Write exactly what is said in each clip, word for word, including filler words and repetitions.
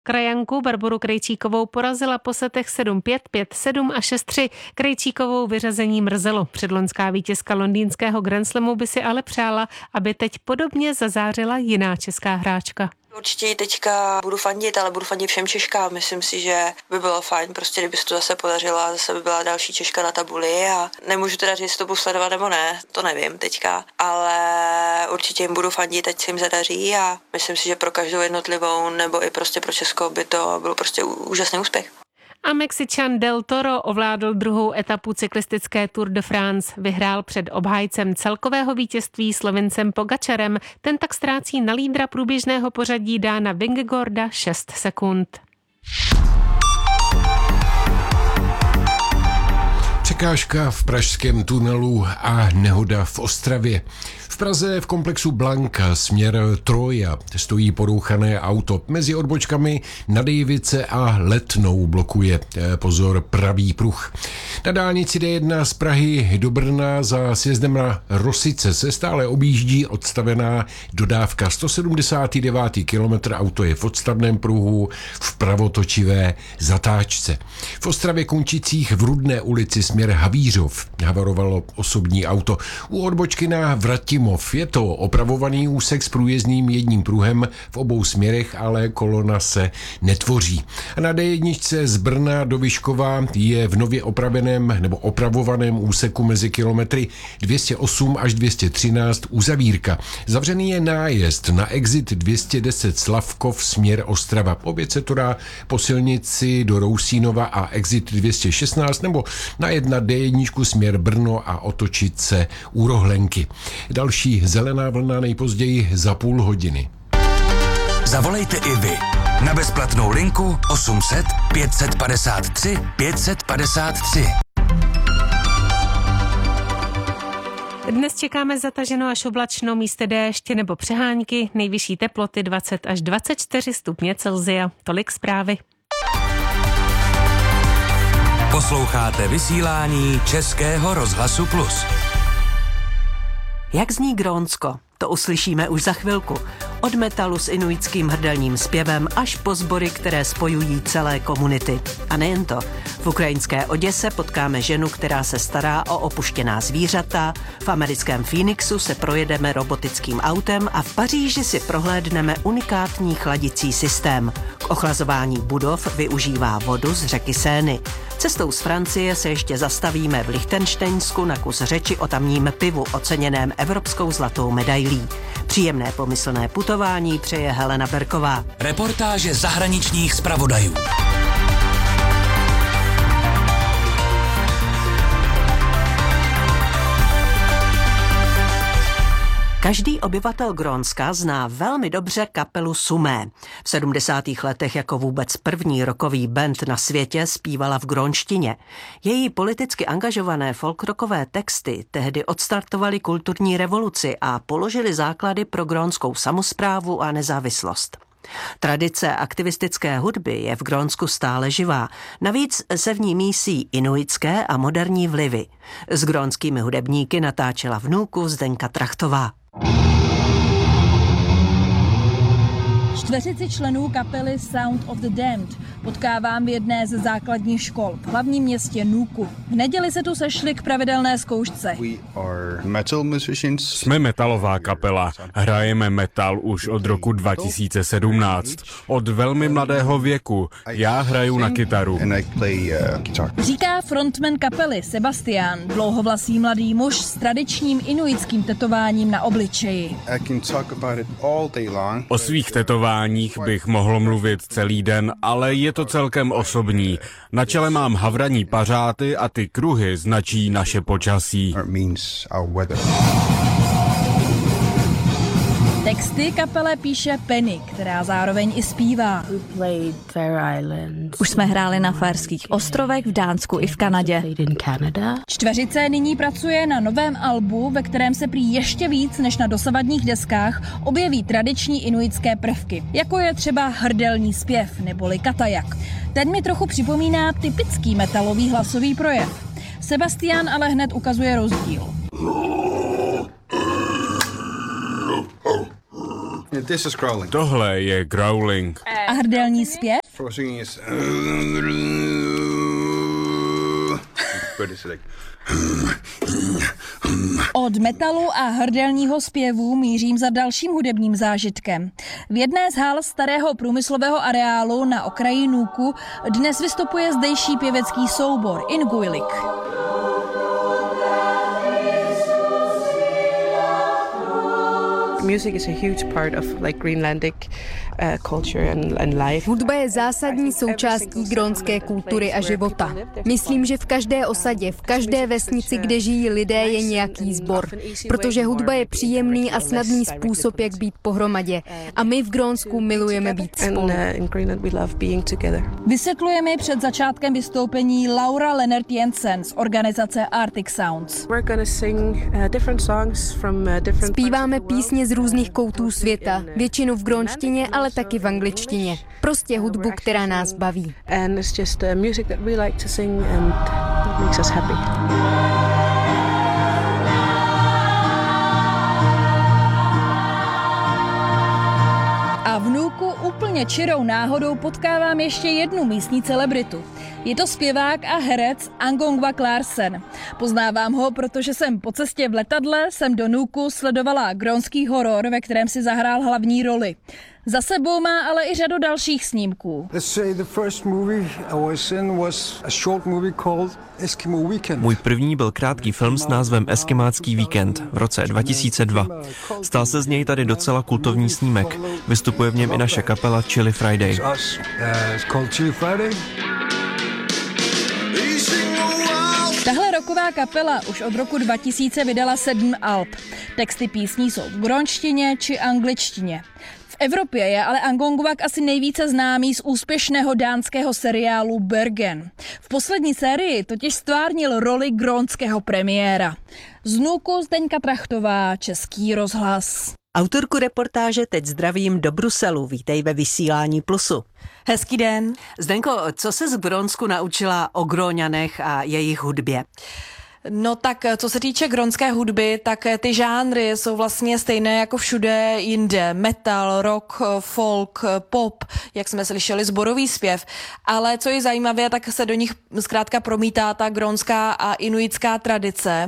Krajanku Barboru Krejčíkovou porazila po setech sedm pět, pět sedm a šest tři. Krejčíkovou vyřazení mrzelo. Předloňská vítězka londýnského Grand Slamu by si ale přála, aby teď podobně zazářila jiná česká hráčka. Určitě teďka budu fandit, ale budu fandit všem Češkám. Myslím si, že by bylo fajn, prostě kdyby se to zase podařilo a zase by byla další Češka na tabuli a nemůžu teda říct, jestli to budu sledovat nebo ne, to nevím teďka, ale určitě jim budu fandit, ať se jim zadaří a myslím si, že pro každou jednotlivou nebo i prostě pro Česko by to byl prostě úžasný úspěch. A Mexičan Del Toro ovládl druhou etapu cyklistické Tour de France. Vyhrál před obhájcem celkového vítězství Slovincem Pogačarem. Ten tak ztrácí na lídra průběžného pořadí Dána Vingegaarda šest sekund. Překážka v pražském tunelu a nehoda v Ostravě. V Praze v komplexu Blanka směr Troja stojí porouchané auto. Mezi odbočkami na Dejvice a Letnou blokuje, pozor, pravý pruh. Na dálnici D jedna z Prahy do Brna za sjezdem na Rosice se stále objíždí odstavená dodávka. sto sedmdesátý devátý kilometr, auto je v odstavném pruhu v pravotočivé zatáčce. V Ostravě končících v Rudné ulici směr Havířov havarovalo osobní auto. U odbočky na Vratimov je to opravovaný úsek s průjezdným jedním pruhem v obou směrech, ale kolona se netvoří. A na D jedna z Brna do Vyškova je v nově opraveném nebo opravovaném úseku mezi kilometry dvě stě osm až dvě stě třináct uzavírka. Zavřený je nájezd na exit dvě stě deset Slavkov směr Ostrava. Opět se to dá po silnici do Rousínova a exit dvě stě šestnáct nebo najet na D jedna směr Brno a otočit se u Rohlenky. Další zelená vlna nejpozději za půl hodiny. Zavolejte i vy na bezplatnou linku osm set pět set padesát tři pět set padesát tři. Dnes čekáme zataženo až oblačno, místy déšť nebo přehánky, nejvyšší teploty dvacet až dvacet čtyři stupně Celsia. Tolik zprávy. Posloucháte vysílání Českého rozhlasu Plus. Jak zní Grónsko? To uslyšíme už za chvilku. Od metalu s inuitským hrdelním zpěvem až po sbory, které spojují celé komunity. A nejen to. V ukrajinské Oděse potkáme ženu, která se stará o opuštěná zvířata, v americkém Phoenixu se projedeme robotickým autem a v Paříži si prohlédneme unikátní chladicí systém. K ochlazování budov využívá vodu z řeky Sény. Cestou z Francie se ještě zastavíme v Lichtenštejnsku na kus řeči o tamním pivu, oceněném evropskou zlatou medailí. Příjemné pomyslné putování přeje Helena Berková. Reportáže zahraničních zpravodajů. Každý obyvatel Grónska zná velmi dobře kapelu Sumé. V sedmdesátých letech jako vůbec první rockový band na světě zpívala v grónštině. Její politicky angažované folkrockové texty tehdy odstartovaly kulturní revoluci a položily základy pro grónskou samosprávu a nezávislost. Tradice aktivistické hudby je v Grónsku stále živá. Navíc se v ní mísí inuitské a moderní vlivy. S grónskými hudebníky natáčela vnouku Zdenka Trachtová. Čtveřici členů kapely Sound of the Damned potkávám v jedné ze základních škol v hlavním městě Nuuku. V neděli se tu sešli k pravidelné zkoušce. Jsme metalová kapela. Hrajeme metal už od roku dva tisíce sedmnáct. Od velmi mladého věku. Já hraju na kytaru. Říká frontman kapely Sebastian, dlouhovlasý mladý muž s tradičním inuitským tetováním na obličeji. O svých tetováních bych mohl mluvit celý den, ale je to celkem osobní. Na čele mám havraní pařáty a ty kruhy značí naše počasí. Texty kapele píše Penny, která zároveň i zpívá. Už jsme hráli na Faerských ostrovech, v Dánsku i v Kanadě. Čtveřice nyní pracuje na novém albu, ve kterém se prý ještě víc než na dosavadních deskách objeví tradiční inuitské prvky, jako je třeba hrdelní zpěv neboli katajak. Ten mi trochu připomíná typický metalový hlasový projev. Sebastian ale hned ukazuje rozdíl. Tohle je growling. A hrdelní zpěv? Od metalu a hrdelního zpěvu mířím za dalším hudebním zážitkem. V jedné z hal starého průmyslového areálu na okraji Nuuku dnes vystupuje zdejší pěvecký soubor Inuit. Music is a huge part of like Greenlandic uh, culture and, and life. Hudba je zásadní součástí grónské kultury a života. Myslím, že v každé osadě, v každé vesnici, kde žijí lidé, je nějaký sbor. Protože hudba je příjemný a snadný způsob, jak být pohromadě. A my v Grónsku milujeme být spolu. Vysvětluje mi před začátkem vystoupení Laura Lennart Jensen z organizace Arctic Sounds. Zpíváme písně z různých koutů světa, většinu v grónštině, ale taky v angličtině. Prostě hudbu, která nás baví. A v Nuuku úplně čirou náhodou potkávám ještě jednu místní celebritu. Je to zpěvák a herec Angongwak Larsen. Poznávám ho, protože jsem po cestě v letadle sem do Nuuku sledovala grónský horor, ve kterém si zahrál hlavní roli. Za sebou má ale i řadu dalších snímků. Můj první byl krátký film s názvem Eskimácký víkend v roce dva tisíce dva. Stal se z něj tady docela kultovní snímek. Vystupuje v něm i naše kapela Chili Friday. Tahle rocková kapela už od roku dva tisíce vydala sedm alb. Texty písní jsou v grónštině či angličtině. V Evropě je ale Angongwak asi nejvíce známý z úspěšného dánského seriálu Bergen. V poslední sérii totiž stvárnil roli grónského premiéra. Z Nuuku Zdeňka Trachtová, Český rozhlas. Autorku reportáže teď zdravím do Bruselu. Vítej ve vysílání Plusu. Hezký den. Zdenko, co se z Grónsku naučila o Gróňanech a jejich hudbě? No tak, co se týče grónské hudby, tak ty žánry jsou vlastně stejné jako všude jinde. Metal, rock, folk, pop, jak jsme slyšeli, sborový zpěv. Ale co je zajímavé, tak se do nich zkrátka promítá ta grónská a inuitská tradice.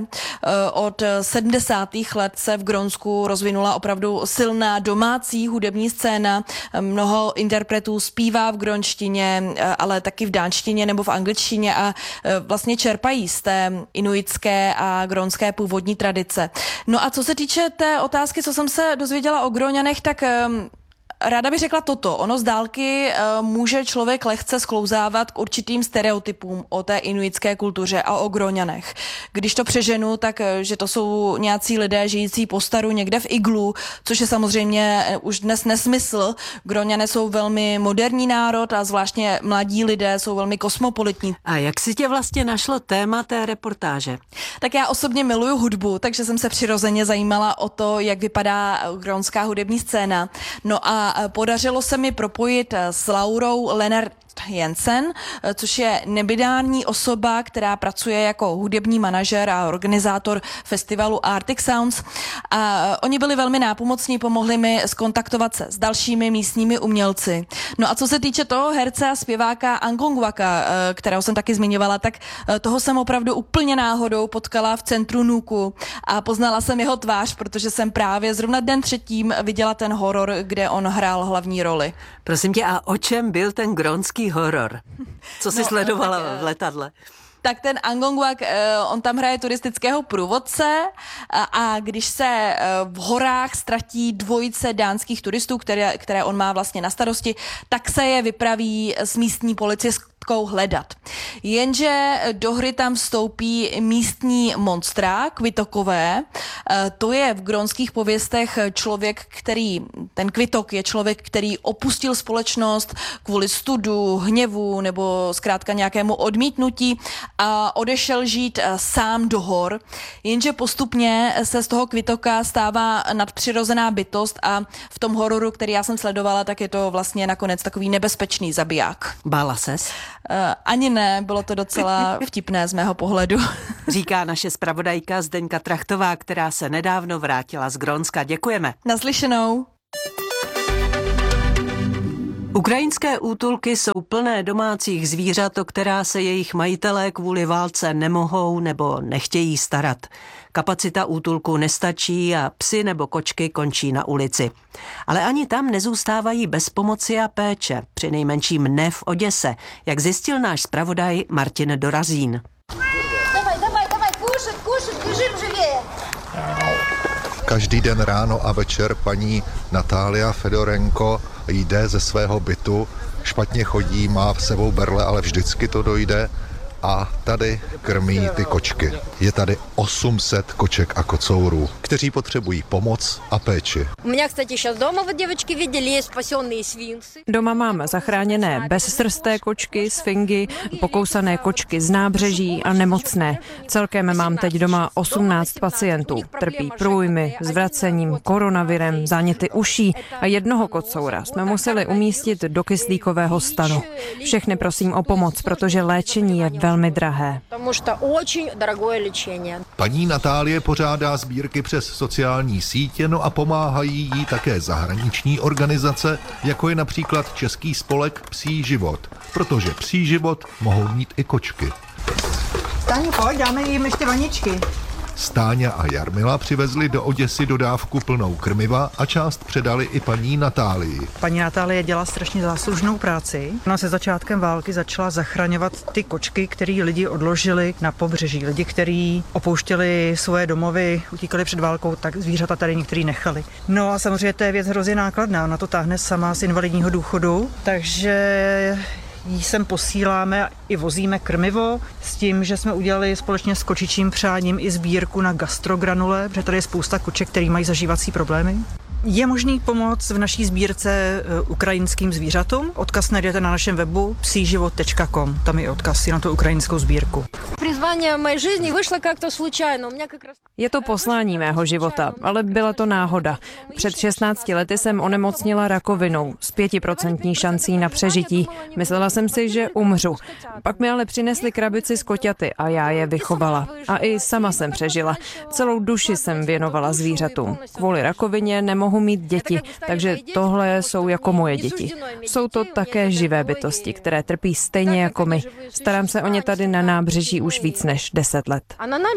Od sedmdesátých let se v Grónsku rozvinula opravdu silná domácí hudební scéna. Mnoho interpretů zpívá v grónštině, ale taky v dánštině nebo v angličtině a vlastně čerpají z té inuit a grónské původní tradice. No a co se týče té otázky, co jsem se dozvěděla o Gróňanech, tak um, ráda bych řekla toto. Ono z dálky uh, může člověk lehce sklouzávat k určitým stereotypům o té inuitské kultuře a o Gróňanech. Když to přeženu, tak uh, že to jsou nějací lidé žijící po staru někde v iglu, což je samozřejmě uh, už dnes nesmysl. Gróňané jsou velmi moderní národ a zvláštně mladí lidé jsou velmi kosmopolitní. A jak si tě vlastně našlo téma té reportáže? Tak já osobně miluju hudbu, takže jsem se přirozeně zajímala o to, jak vypadá grónská hudební scéna. No a podařilo se mi propojit s Laurou Lennart Jensen, což je nebinární osoba, která pracuje jako hudební manažer a organizátor festivalu Arctic Sounds. A oni byli velmi nápomocní, pomohli mi skontaktovat se s dalšími místními umělci. No a co se týče toho herce a zpěváka Angongwaka, kterého jsem taky zmiňovala, tak toho jsem opravdu úplně náhodou potkala v centru Nuuku a poznala jsem jeho tvář, protože jsem právě zrovna den předtím viděla ten horor, kde on hrál hlavní roli. Prosím tě, a o čem byl ten grónský horor? Co jsi no, sledovala tak, v letadle? Tak ten Angongwak, on tam hraje turistického průvodce a když se v horách ztratí dvojice dánských turistů, které, které on má vlastně na starosti, tak se je vypraví s místní policistkou hledat. Jenže do hry tam vstoupí místní monstra, Kvitokové. To je v grónských pověstech člověk, který, ten Kvitok je člověk, který opustil společnost kvůli studu, hněvu nebo zkrátka nějakému odmítnutí a odešel žít sám do hor. Jenže postupně se z toho Kvitoka stává nadpřirozená bytost a v tom hororu, který já jsem sledovala, tak je to vlastně nakonec takový nebezpečný zabiják. Bála ses? Uh, ani ne, bylo to docela vtipné z mého pohledu. Říká naše zpravodajka Zdeňka Trachtová, která se nedávno vrátila z Grónska. Děkujeme. Naslyšenou. Ukrajinské útulky jsou plné domácích zvířat, o která se jejich majitelé kvůli válce nemohou nebo nechtějí starat. Kapacita útulku nestačí a psy nebo kočky končí na ulici. Ale ani tam nezůstávají bez pomoci a péče, přinejmenším ne v Oděse, jak zjistil náš zpravodaj Martin Dorazín. Давай, давай, давай, кушать, кушать, бежим живее. Každý den ráno a večer paní Natália Fedorenko jde ze svého bytu, špatně chodí, má v sebou berle, ale vždycky to dojde a tady krmí ty kočky. Je tady osm set koček a kocourů, kteří potřebují pomoc a péči. Doma mám zachráněné bezsrsté kočky, sfingy, pokousané kočky z nábřeží a nemocné. Celkem mám teď doma osmnáct pacientů. Trpí průjmy, zvracením, koronavirem, záněty uší a jednoho kocoura jsme museli umístit do kyslíkového stanu. Všechny prosím o pomoc, protože léčení je velmi drahé. Paní Natálie pořádá sbírky přes sociální sítě, no a pomáhají jí také zahraniční organizace, jako je například Český spolek Psí život, protože psí život mohou mít i kočky. Stáňo, pojď, dáme jim ještě vaničky. Stáňa a Jarmila přivezli do Oděsy dodávku plnou krmiva a část předali i paní Natálii. Paní Natálie dělá strašně záslužnou práci. Ona se začátkem války začala zachraňovat ty kočky, které lidi odložili na pobřeží. Lidi, kteří opouštěli svoje domovy, utíkali před válkou, tak zvířata tady některý nechali. No a samozřejmě to je věc hrozně nákladná. Ona to táhne sama z invalidního důchodu, takže jí sem posíláme i vozíme krmivo s tím, že jsme udělali společně s kočičím přáním i sbírku na gastrogranule, protože tady je spousta koček, který mají zažívací problémy. Je možný pomoct v naší sbírce ukrajinským zvířatům. Odkaz najdete na našem webu psí život tečka com. Tam je odkaz na tu ukrajinskou sbírku. Je to poslání mého života, ale byla to náhoda. Před šestnácti lety jsem onemocnila rakovinou s pětiprocentní šancí na přežití. Myslela jsem si, že umřu. Pak mi ale přinesli krabici s koťaty a já je vychovala. A i sama jsem přežila. Celou duši jsem věnovala zvířatům. Kvůli rakovině nemohu mít děti, takže tohle jsou jako moje děti. Jsou to také živé bytosti, které trpí stejně jako my. Starám se o ně tady na nábřeží už víc než deset let.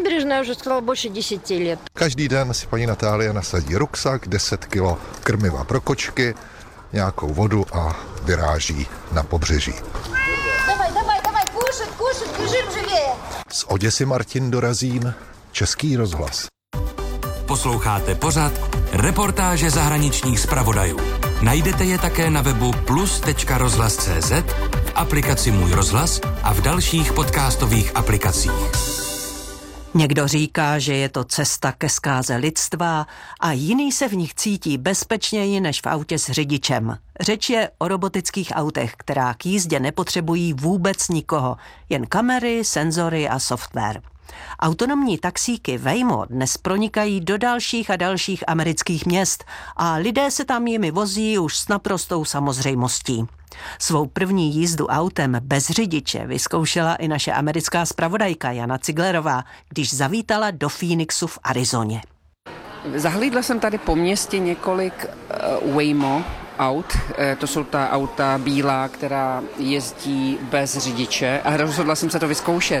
Každý den si paní Natália nasadí ruksak, deset kilo krmiva pro kočky, nějakou vodu a vyráží na pobřeží. Давай, давай, давай, кушать, кушать, бежим живее. Z Oděsy Martin Dorazín, Český rozhlas. Posloucháte pořad Reportáže zahraničních zpravodajů. Najdete je také na webu plus tečka rozhlas tečka cé zet, v aplikaci Můj rozhlas a v dalších podcastových aplikacích. Někdo říká, že je to cesta ke zkáze lidstva a jiný se v nich cítí bezpečněji než v autě s řidičem. Řeč je o robotických autech, která k jízdě nepotřebují vůbec nikoho, jen kamery, senzory a software. Autonomní taxíky Waymo dnes pronikají do dalších a dalších amerických měst a lidé se tam jimi vozí už s naprostou samozřejmostí. Svou první jízdu autem bez řidiče vyzkoušela i naše americká zpravodajka Jana Ciglerová, když zavítala do Phoenixu v Arizoně. Zahlídla jsem tady po městě několik uh, Waymo aut, to jsou ta auta bílá, která jezdí bez řidiče a rozhodla jsem se to vyzkoušet.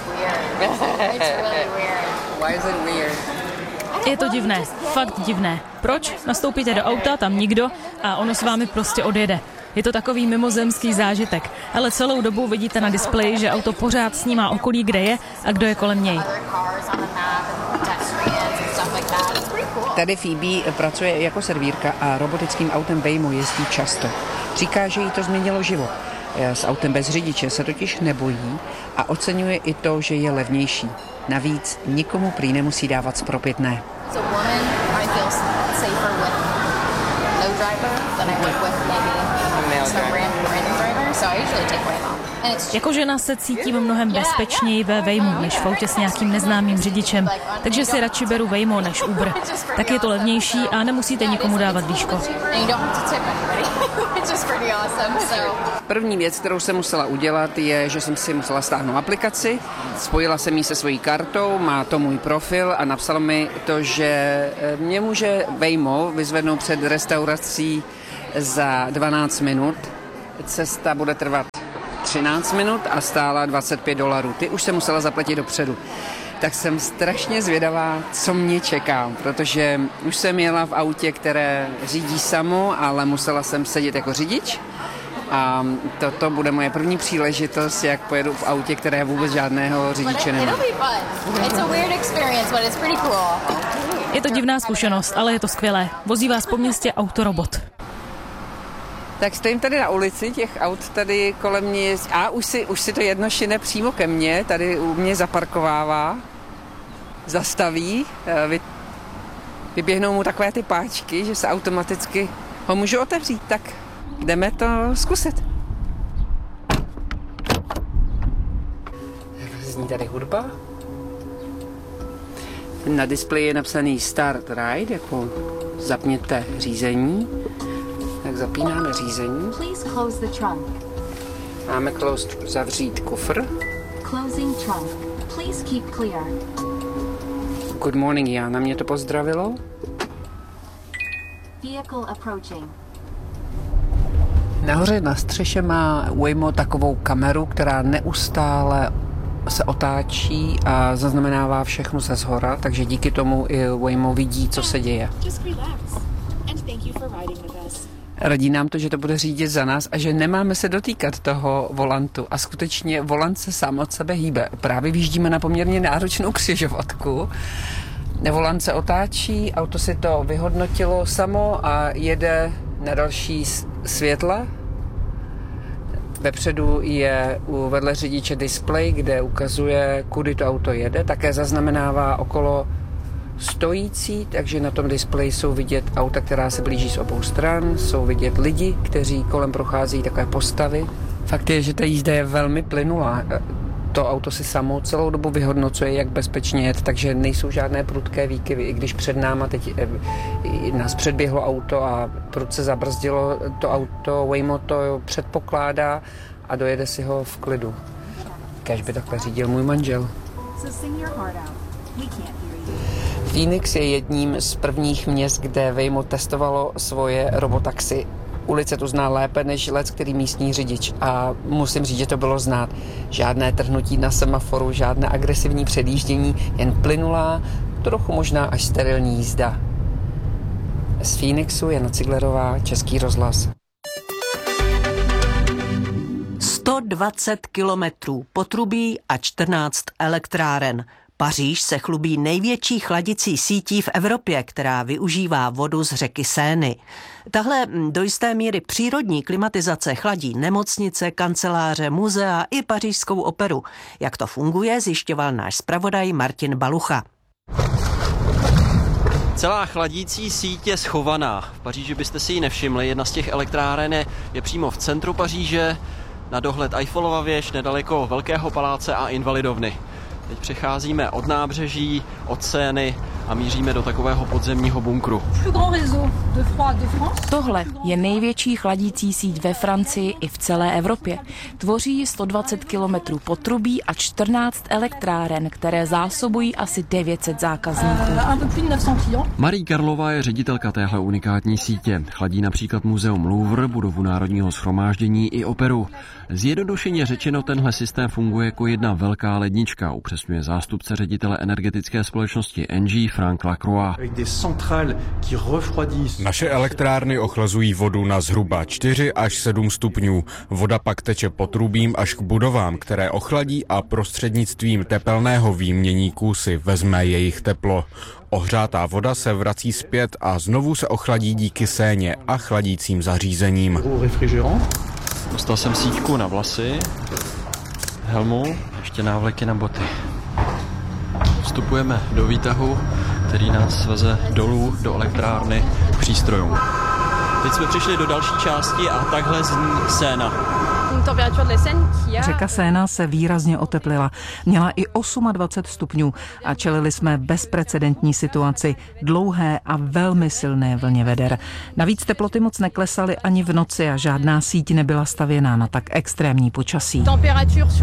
Je to divné, fakt divné. Proč? Nastoupíte do auta, tam nikdo a ono s vámi prostě odjede. Je to takový mimozemský zážitek, ale celou dobu vidíte na displeji, že auto pořád snímá okolí, kde je a kdo je kolem něj. Tady Phoebe pracuje jako servírka a robotickým autem Waymo jezdí často. Říká, že jí to změnilo život. S autem bez řidiče se totiž nebojí a oceňuje i to, že je levnější. Navíc nikomu prý nemusí dávat zpropětné. Jako žena se cítím mnohem bezpečněji ve Waymu než v autě s nějakým neznámým řidičem, takže si radši beru Waymo než Uber. Tak je to levnější a nemusíte nikomu dávat výško. První věc, kterou jsem musela udělat, je, že jsem si musela stáhnout aplikaci, spojila jsem ji se svojí kartou, má to můj profil a napsalo mi to, že mě může Waymo vyzvednout před restaurací za dvanáct minut cesta bude trvat třináct minut a stála dvacet pět dolarů. Ty už jsem musela zaplatit dopředu. Tak jsem strašně zvědavá, co mě čeká, protože už jsem jela v autě, které řídí samo, ale musela jsem sedět jako řidič. A toto bude moje první příležitost, jak pojedu v autě, které vůbec žádného řidiče nemá. Je to divná zkušenost, ale je to skvělé. Vozí vás po městě autorobot. Tak stojím tady na ulici, těch aut tady kolem mě je... A už si, už si to jedno šine přímo ke mně, tady u mě zaparkovává, zastaví, vy, vyběhnou mu takové ty páčky, že se automaticky ho můžu otevřít, tak jdeme to zkusit. Zní tady hudba. Na displeji je napsaný Start Ride, jako zapněte řízení. Tak zapínáme řízení. Máme closed, zavřít kufr. Good morning, Jana mě to pozdravilo. Nahoře na střeše má Waymo takovou kameru, která neustále se otáčí a zaznamenává všechno ze shora, takže díky tomu i Waymo vidí, co se děje. Radí nám to, že to bude řídit za nás a že nemáme se dotýkat toho volantu. A skutečně volant se sám od sebe hýbe. Právě vyjíždíme na poměrně náročnou křižovatku. Volant se otáčí, auto si to vyhodnotilo samo a jede na další světla. Vepředu je u vedle řidiče displej, kde ukazuje, kudy to auto jede. Také zaznamenává okolo stojící, takže na tom displeji jsou vidět auta, která se blíží z obou stran, jsou vidět lidi, kteří kolem prochází, takové postavy. Fakt je, že ta jízda je velmi plynulá. To auto si samo celou dobu vyhodnocuje, jak bezpečně jet, takže nejsou žádné prudké výkyvy. I když před náma teď nás předběhlo auto a prudce zabrzdilo, to auto Waymo to předpokládá a dojede si ho v klidu. Kéž by takhle řídil můj manžel. Phoenix je jedním z prvních měst, kde Waymo testovalo svoje robotaxi. Ulice tu zná lépe než lec, který místní řidič. A musím říct, že to bylo znát. Žádné trhnutí na semaforu, žádné agresivní předjíždění, jen plynulá, trochu možná až sterilní jízda. Z Phoenixu Jana Ciglerová, Český rozhlas. sto dvacet kilometrů potrubí a čtrnáct elektráren. Paříž se chlubí největší chladicí sítí v Evropě, která využívá vodu z řeky Sény. Tahle do jisté míry přírodní klimatizace chladí nemocnice, kanceláře, muzea i pařížskou operu. Jak to funguje, zjišťoval náš zpravodaj Martin Balucha. Celá chladící síť je schovaná. V Paříži byste si ji nevšimli. Jedna z těch elektráren je, je přímo v centru Paříže, na dohled Eiffelova věž, nedaleko Velkého paláce a Invalidovny. Teď přecházíme od nábřeží, od Sény a míříme do takového podzemního bunkru. Tohle je největší chladící síť ve Francii i v celé Evropě. Tvoří sto dvacet kilometrů potrubí a čtrnáct elektráren, které zásobují asi devět set zákazníků. Marie Karlová je ředitelka téhle unikátní sítě. Chladí například muzeum Louvre, budovu Národního shromáždění i operu. Zjednodušeně řečeno, tenhle systém funguje jako jedna velká lednička, upřesňuje zástupce ředitele energetické společnosti Engie Frank Lacroix. Naše elektrárny ochlazují vodu na zhruba čtyři až sedm stupňů. Voda pak teče potrubím až k budovám, které ochladí a prostřednictvím tepelného výměníku si vezme jejich teplo. Ohřátá voda se vrací zpět a znovu se ochladí díky Séně a chladícím zařízením. Dostal jsem síťku na vlasy, helmu, ještě návleky na boty. Vstupujeme do výtahu, který nás sveze dolů do elektrárny k přístrojům. Teď jsme přišli do další části a takhle zní Séna. Řeka Séna se výrazně oteplila. Měla i dvacet osm stupňů a čelili jsme bezprecedentní situaci, dlouhé a velmi silné vlně veder. Navíc teploty moc neklesaly ani v noci a žádná síť nebyla stavěná na tak extrémní počasí.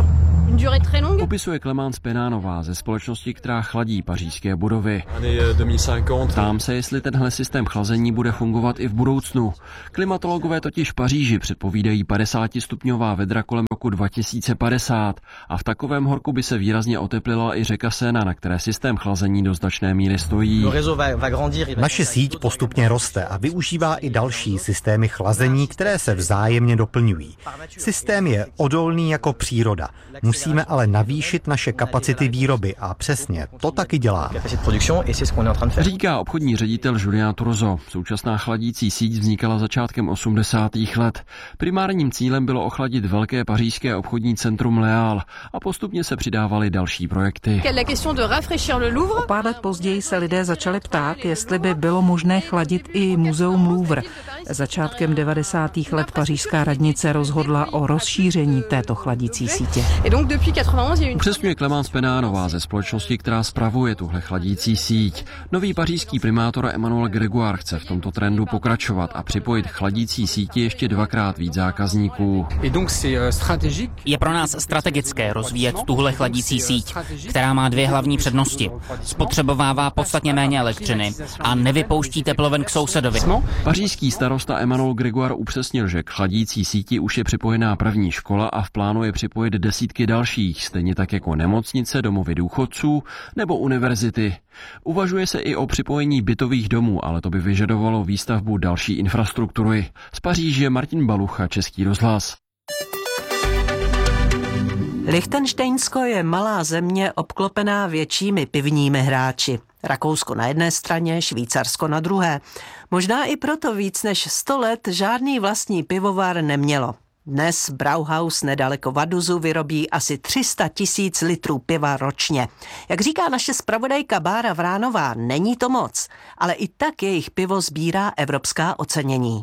Popisuje Clémence Penánová ze společnosti, která chladí pařížské budovy. Ptám se, jestli tenhle systém chlazení bude fungovat i v budoucnu. Klimatologové totiž v Paříži předpovídají padesáti stupňová vedra kolem roku dva tisíce padesát a v takovém horku by se výrazně oteplila i řeka Sena, na které systém chlazení do značné míry stojí. Naše síť postupně roste a využívá i další systémy chlazení, které se vzájemně doplňují. Systém je odolný jako příroda. Musíme ale navýšit naše kapacity výroby a přesně to taky děláme. Říká obchodní ředitel Julien Turzo. Současná chladící síť vznikala začátkem osmdesátých let. Primárním cílem bylo ochladit velké pařížské obchodní centrum Léal a postupně se přidávaly další projekty. O pár let později se lidé začali ptát, jestli by bylo možné chladit i muzeum Louvre. Začátkem devadesátých let pařížská radnice rozhodla o rozšíření této chladící sítě. Upřesňuje Clémence Penánová ze společnosti, která spravuje tuhle chladící síť. Nový pařížský primátor Emmanuel Grégoire chce v tomto trendu pokračovat a připojit chladící síti ještě dvakrát víc zákazníků. Je pro nás strategické rozvíjet tuhle chladící síť, která má dvě hlavní přednosti. Spotřebovává podstatně méně elektřiny a nevypouští teploven k sousedovi. Pařížský starosta Emmanuel Grégoire upřesnil, že k chladící síti už je připojená první škola a v plánu je připojit desítky dalších, stejně tak jako nemocnice, domovy důchodců nebo univerzity. Uvažuje se i o připojení bytových domů, ale to by vyžadovalo výstavbu další infrastruktury. Z Paříže Martin Balucha, Český rozhlas. Lichtenštejnsko je malá země obklopená většími pivními hráči. Rakousko na jedné straně, Švýcarsko na druhé. Možná i proto víc než sto let žádný vlastní pivovar nemělo. Dnes Brauhaus nedaleko Vaduzu vyrobí asi tři sta tisíc litrů piva ročně. Jak říká naše zpravodajka Bára Vránová, není to moc, ale i tak jejich pivo sbírá evropská ocenění.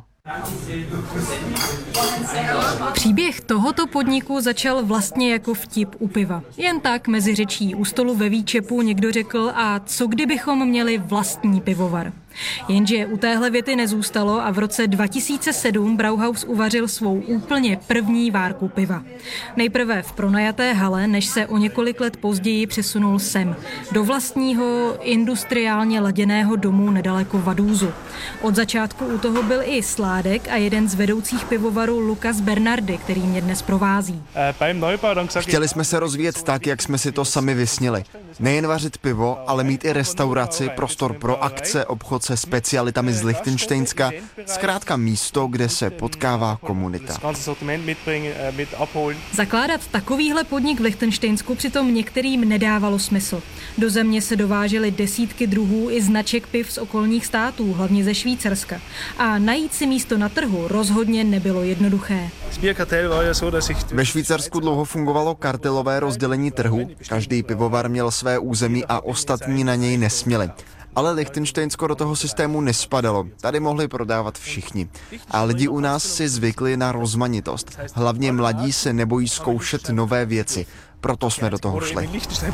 Příběh tohoto podniku začal vlastně jako vtip u piva. Jen tak mezi řečí u stolu ve Výčepu někdo řekl, a co kdybychom měli vlastní pivovar? Jenže u téhle věty nezůstalo a v roce dva tisíce sedm Brauhaus uvařil svou úplně první várku piva. Nejprve v pronajaté hale, než se o několik let později přesunul sem, do vlastního industriálně laděného domu nedaleko Vadúzu. Od začátku u toho byl i Sládek a jeden z vedoucích pivovarů Lukas Bernardy, který mě dnes provází. Chtěli jsme se rozvíjet tak, jak jsme si to sami vysnili. Nejen vařit pivo, ale mít i restauraci, prostor pro akce, obchod se specialitami z Lichtenštejnska, zkrátka místo, kde se potkává komunita. Zakládat takovýhle podnik v Lichtenštejnsku přitom některým nedávalo smysl. Do země se dovážely desítky druhů i značek piv z okolních států, hlavně ze Švýcarska. A najít si místo na trhu rozhodně nebylo jednoduché. Ve Švýcarsku dlouho fungovalo kartelové rozdělení trhu, každý pivovar měl své území a ostatní na něj nesměli. Ale Lichtenštejnsko do toho systému nespadalo. Tady mohli prodávat všichni. A lidi u nás si zvykli na rozmanitost. Hlavně mladí se nebojí zkoušet nové věci. Proto jsme do toho šli.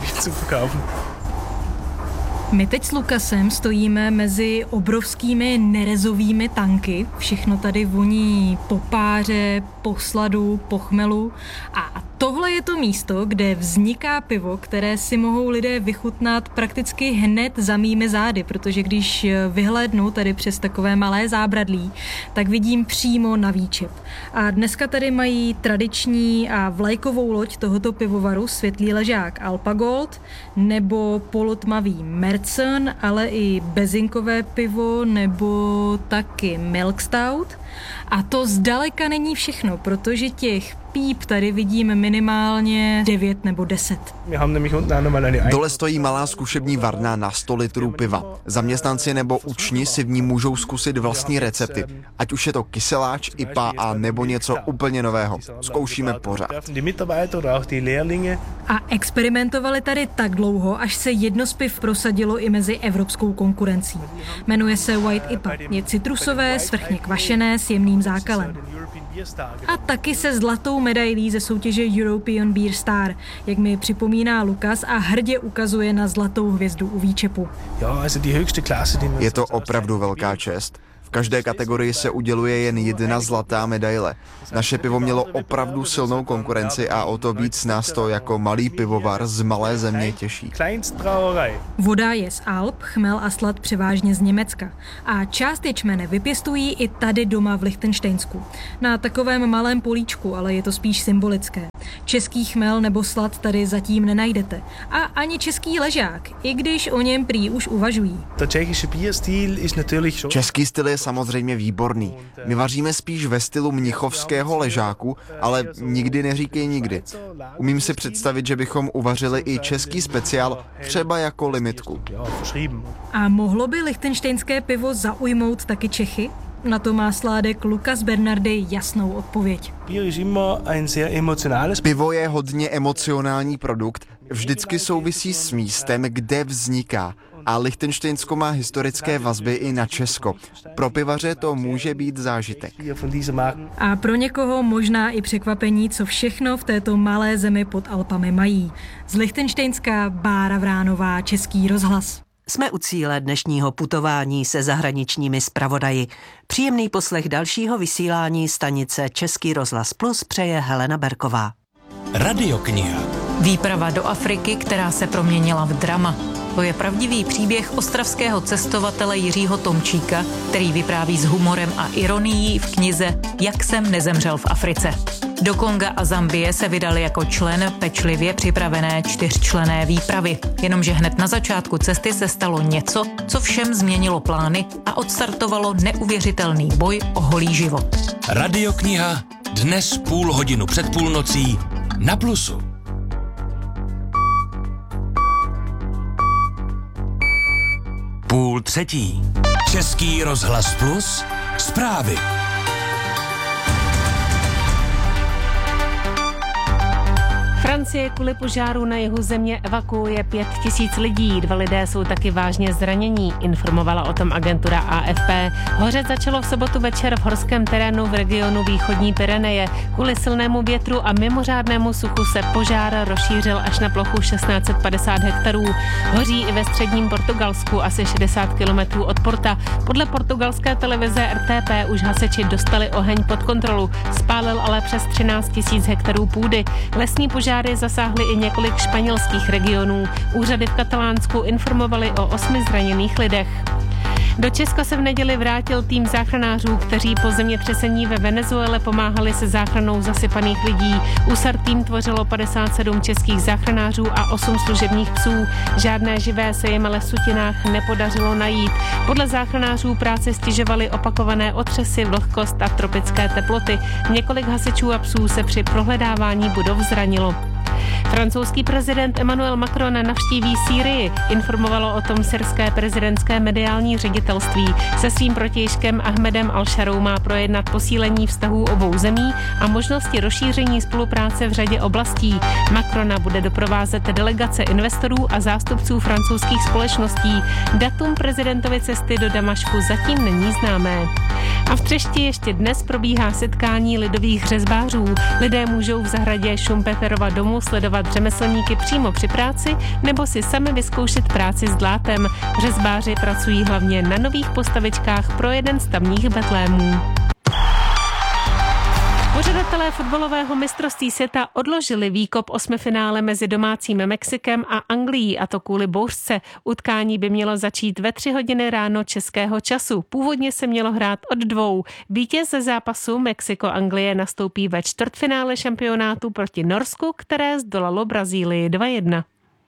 My teď s Lukasem stojíme mezi obrovskými nerezovými tanky. Všechno tady voní po páře, po sladu, po chmelu. A tohle je to místo, kde vzniká pivo, které si mohou lidé vychutnat prakticky hned za mými zády, protože když vyhlédnu tady přes takové malé zábradlí, tak vidím přímo na Výčep. A dneska tady mají tradiční a vlajkovou loď tohoto pivovaru světlý ležák Alpagold nebo polotmavý Märzen, ale i bezinkové pivo nebo taky Milk Stout. A to zdaleka není všechno, protože těch píp tady vidím minimálně devět nebo deset. Dole stojí malá zkušební varna na sto litrů piva. Zaměstnanci nebo učni si v ní můžou zkusit vlastní recepty. Ať už je to kyseláč, I P A a nebo něco úplně nového. Zkoušíme pořád. A experimentovali tady tak dlouho, až se jedno z piv prosadilo i mezi evropskou konkurencí. Jmenuje se White I P A. Je citrusové, svrchně kvašené s jemným zákalem. A taky se zlatou medailí ze soutěže European Beer Star, jak mi připomíná Lukas a hrdě ukazuje na zlatou hvězdu u Výčepu. Je to opravdu velká čest. V V každé kategorii se uděluje jen jedna zlatá medaile. Naše pivo mělo opravdu silnou konkurenci a o to víc nás to jako malý pivovar z malé země těší. Voda je z Alp, chmel a slad převážně z Německa. A část ječmene vypěstují i tady doma v Lichtenštejnsku. Na takovém malém políčku, ale je to spíš symbolické. Český chmel nebo slad tady zatím nenajdete. A ani český ležák, i když o něm prý už uvažují. Český styl je samozřejmě výborný. My vaříme spíš ve stylu mnichovského ležáku, ale nikdy neříkej nikdy. Umím si představit, že bychom uvařili i český speciál, třeba jako limitku. A mohlo by lichtenštejnské pivo zaujmout taky Čechy? Na to má sládek Lukas Bernardy jasnou odpověď. Pivo je hodně emocionální produkt, vždycky souvisí s místem, kde vzniká. A Lichtenštejnsko má historické vazby i na Česko. Pro pivaře to může být zážitek. A pro někoho možná i překvapení, co všechno v této malé zemi pod Alpami mají. Z Lichtenštejnska Bára Vránová, Český rozhlas. Jsme u cíle dnešního putování se zahraničními zpravodaji. Příjemný poslech dalšího vysílání stanice Český rozhlas Plus přeje Helena Berková. Radiokniha. Výprava do Afriky, která se proměnila v drama. To je pravdivý příběh ostravského cestovatele Jiřího Tomčíka, který vypráví s humorem a ironií v knize Jak jsem nezemřel v Africe. Do Konga a Zambie se vydali jako člen pečlivě připravené čtyřčlenné výpravy. Jenomže hned na začátku cesty se stalo něco, co všem změnilo plány a odstartovalo neuvěřitelný boj o holý život. Radiokniha dnes půl hodinu před půlnocí na Plusu. Půl třetí. Český rozhlas Plus. Zprávy. Francie kvůli požáru na jihu země evakuuje pět tisíc lidí. Dva lidé jsou taky vážně zranění, informovala o tom agentura A F P. Hořet začalo v sobotu večer v horském terénu v regionu východní Pyreneje. Kvůli silnému větru a mimořádnému suchu se požár rozšířil až na plochu tisíc šest set padesát hektarů. Hoří i ve středním Portugalsku, asi šedesát kilometrů od Porta. Podle portugalské televize R T P už hasiči dostali oheň pod kontrolu. Spálil ale přes třináct tisíc hektarů půdy. Lesní požáry zasáhly i několik španělských regionů. Úřady v Katalánsku informovaly o osmi zraněných lidech. Do Česka se v neděli vrátil tým záchranářů, kteří po zemětřesení ve Venezuele pomáhali se záchranou zasypaných lidí. U S A R tým tvořilo padesát sedm českých záchranářů a osm služebních psů. Žádné živé se jim ale v sutinách nepodařilo najít. Podle záchranářů práci stěžovaly opakované otřesy, vlhkost a tropické teploty. Několik hasičů a psů se při prohledávání budov zranilo. Francouzský prezident Emmanuel Macron navštíví Sýrii, informovalo o tom syrské prezidentské mediální ředitelství. Se svým protějškem Ahmedem Al-Sharou má projednat posílení vztahů obou zemí a možnosti rozšíření spolupráce v řadě oblastí. Macrona bude doprovázet delegace investorů a zástupců francouzských společností. Datum prezidentovy cesty do Damašku zatím není známé. A v Třešti ještě dnes probíhá setkání lidových řezbářů. Lidé můžou v zahradě Šumpeterova domu sledovat řemeslníky přímo při práci nebo si sami vyzkoušet práci s dlátem. Řezbáři pracují hlavně na nových postavičkách pro jeden z tamních betlémů. Pořadatelé fotbalového mistrovství světa odložili výkop osmifinále mezi domácím Mexikem a Anglií, a to kvůli bouřce. Utkání by mělo začít ve tři hodiny ráno českého času. Původně se mělo hrát od dvou. Vítěz ze zápasu Mexiko-Anglie nastoupí ve čtvrtfinále šampionátu proti Norsku, které zdolalo Brazílii dva jedna.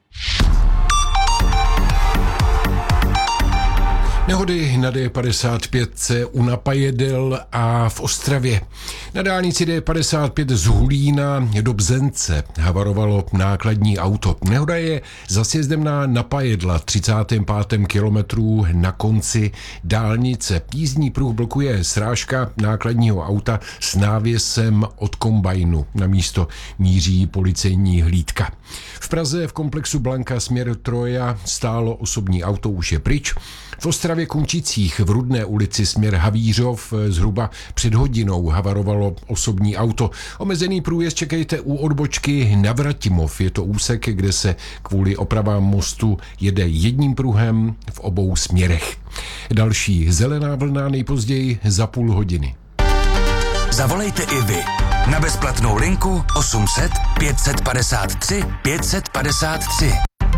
Nehody na D padesát pět u Napajedel a v Ostravě. Na dálnici D padesát pět z Hulína do Bzence havarovalo nákladní auto. Nehoda je za sjezdem na Napajedla třicátém pátém kilometru na konci dálnice. Jízdní pruh blokuje srážka nákladního auta s návěsem od kombajnu. Na místo míří policejní hlídka. V Praze v komplexu Blanka směr Troja stálo osobní auto, už je pryč. V Ostravě Ostravě Kunčicích v Rudné ulici směr Havířov zhruba před hodinou havarovalo osobní auto. Omezený průjezd čekejte u odbočky Navratimov. Je to úsek, kde se kvůli opravám mostu jede jedním pruhem v obou směrech. Další zelená vlna nejpozději za půl hodiny. Zavolejte i vy na bezplatnou linku osm set pět set padesát tři pět set padesát tři.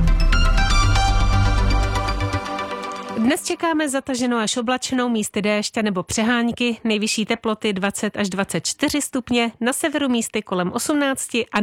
Dnes čekáme zataženou až oblačenou, místy déšť nebo přehánky, nejvyšší teploty dvacet až dvacet čtyři stupně, na severu místy kolem osmnáct a